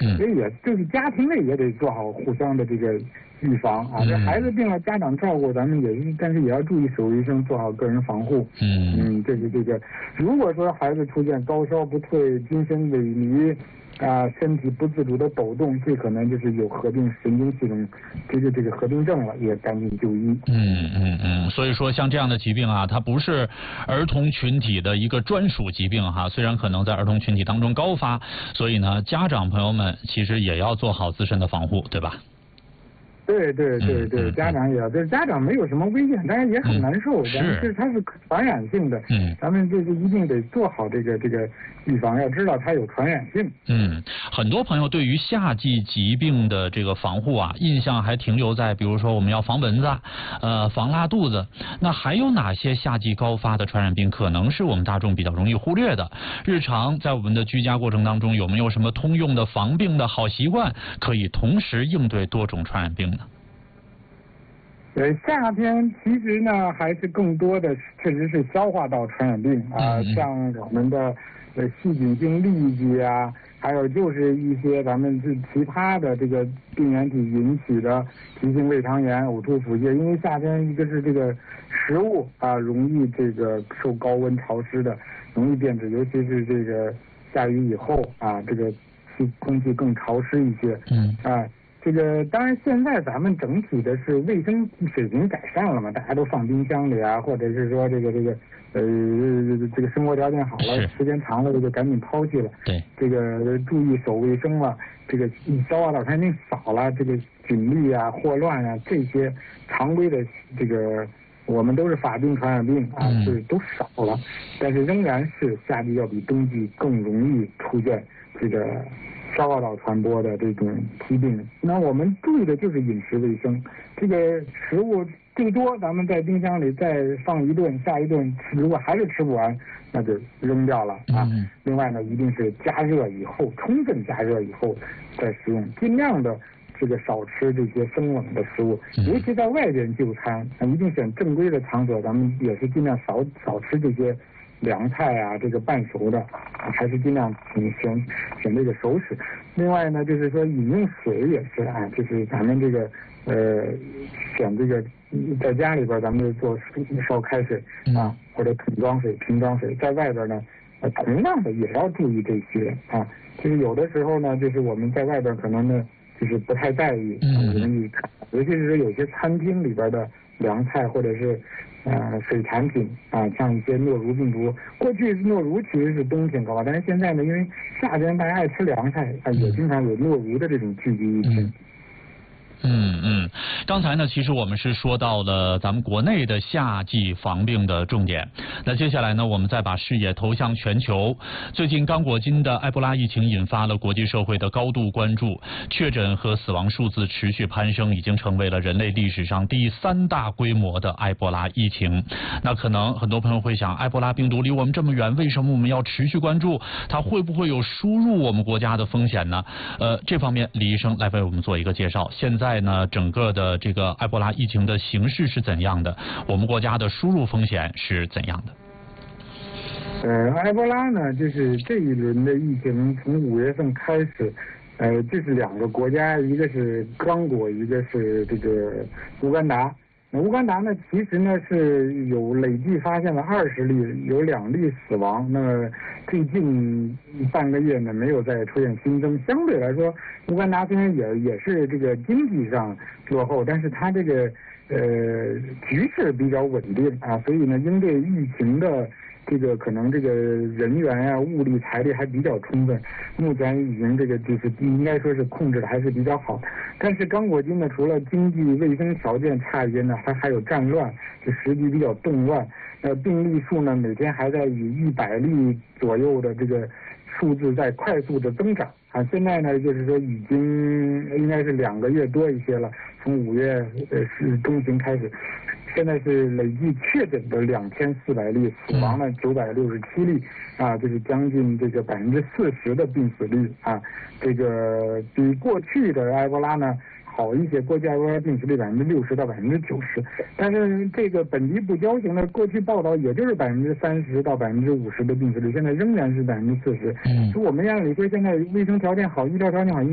所以也就是家庭内也得做好互相的这个预防啊。这孩子病了，家长照顾咱们也是，但是也要注意手卫生，做好个人防护。这个，如果说孩子出现高烧不退、精神萎靡。身体不自主的抖动，这可能就是有合并神经系统这个合并症了，也赶紧就医。 所以说像这样的疾病啊，它不是儿童群体的一个专属疾病哈，虽然可能在儿童群体当中高发，所以呢，家长朋友们其实也要做好自身的防护，对吧？ 对，家长也要，就是家长没有什么危险，但是也很难受，但是它是传染性的，咱们这一定得做好这个预防，要知道它有传染性。 很多朋友对于夏季疾病的这个防护啊，印象还停留在比如说我们要防蚊子，防拉肚子，那还有哪些夏季高发的传染病可能是我们大众比较容易忽略的？日常在我们的居家过程当中，有没有什么通用的防病的好习惯，可以同时应对多种传染病呢？ 夏天其实呢，还是更多的确实是消化道传染病啊，像我们的细菌性痢疾啊，还有就是一些咱们是其他的这个病原体引起的急性胃肠炎、呕吐、腹泻。因为夏天一个是这个食物啊容易这个受高温潮湿的，容易变质，尤其是这个下雨以后啊，这个空气更潮湿一些。这个当然，现在咱们整体的是卫生水平改善了嘛，大家都放冰箱里啊，或者是说这个生活条件好了，时间长了就赶紧抛弃了。 对， 这个注意手卫生了，这个消化道传染病少了，这个菌粒啊、霍乱啊这些常规的这个我们都是法定传染病啊，是都少了，但是仍然是夏季要比冬季更容易出现这个消化道传播的这种疾病。那我们注意的就是饮食卫生，这个食物最多咱们在冰箱里再放一顿，下一顿如果还是吃不完，那就扔掉了啊。另外呢，一定是加热以后，充分加热以后再食用，尽量的这个少吃这些生冷的食物，尤其在外边就餐，一定选正规的场所，咱们也是尽量少吃这些凉菜啊，这个半熟的，还是尽量选这个熟食。另外呢，就是说饮用水也是啊，就是咱们这个选这个在家里边咱们就做烧开水啊，或者瓶装水，在外边呢同样的也要注意这些啊。就是有的时候呢，就是我们在外边可能呢就是不太在意，尤其是有些餐厅里边的凉菜或者是水产品啊，像一些诺如病毒。过去诺如其实是冬天高，但是现在呢，因为夏天大家爱吃凉菜啊，也经常有诺如的这种聚集疫情。 刚才呢，其实我们是说到了咱们国内的夏季防病的重点。那接下来呢，我们再把视野投向全球。最近刚果金的埃博拉疫情引发了国际社会的高度关注，确诊和死亡数字持续攀升，已经成为了人类历史上第3大规模的埃博拉疫情。那可能很多朋友会想，埃博拉病毒离我们这么远，为什么我们要持续关注？它会不会有输入我们国家的风险呢？这方面李医生来为我们做一个介绍。现在呢，整个的这个埃博拉疫情的形势是怎样的？我们国家的输入风险是怎样的？ 埃博拉呢，就是这一轮的疫情从5月份开始，这是2个国家，一个是刚果，一个是这个乌干达。乌干达呢，其实呢是有累计发现了20例，有2例死亡。那么最近半个月呢，没有再出现新增。相对来说，乌干达虽然也是这个经济上落后，但是它这个局势比较稳定啊，所以呢，应对疫情的这个可能这个人员啊、物力、财力还比较充分，目前已经这个就是应该说是控制的还是比较好。但是刚果金呢，除了经济卫生条件差一些呢，它还有战乱，就时局比较动乱。病例数呢，每天还在以100例左右的这个数字在快速的增长啊。现在呢，就是说已经应该是2个月多一些了，从5月中旬开始。现在是累计确诊的2400例，死亡了967例啊，就是将近这个40%的病死率啊，这个比过去的埃博拉呢好一些，过去埃博拉病死率60%到90%，但是这个本地不交型的过去报道也就是30%到50%的病死率，现在仍然是40%。就我们按理说现在卫生条件好，医疗条件好。